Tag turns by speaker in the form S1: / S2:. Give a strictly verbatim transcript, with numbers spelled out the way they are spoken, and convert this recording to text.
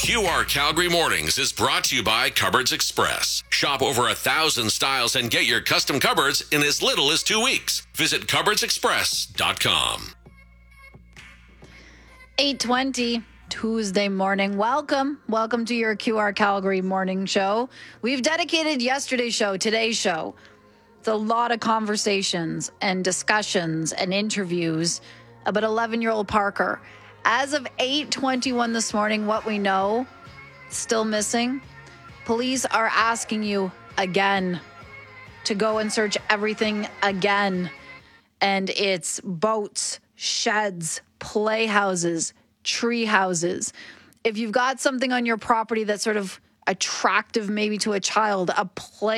S1: Q R Calgary Mornings is brought to you by Cupboards Express. Shop over a thousand styles and get your custom cupboards in as little as two weeks. Visit cupboards express dot com.
S2: eight twenty Tuesday morning. Welcome. Welcome to your Q R Calgary morning show. We've dedicated yesterday's show, today's show. It's a lot of conversations and discussions and interviews about eleven-year-old Parker. As of eight twenty-one this morning, what we know, still missing. Police are asking you again to go and search everything again. And it's boats, sheds, playhouses, tree houses. If you've got something on your property that's sort of attractive maybe to a child, a play